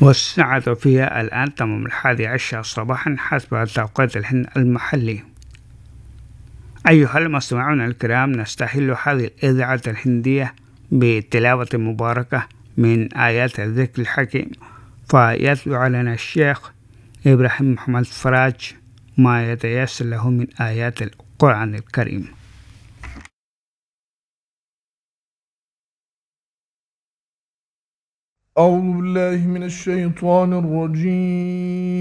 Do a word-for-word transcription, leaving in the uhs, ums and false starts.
والساعة فيها الآن تمام الحادي عشر صباحا حسب توقيت الهند المحلي. أيها المستمعون الكرام، نستهل هذه الإذاعة الهندية بتلاوة مباركة من آيات الذكر الحكيم، فيتلو علينا الشيخ إبراهيم محمد فراج ما يتيسر له من آيات القرآن الكريم. أعوذ بالله من الشيطان الرجيم.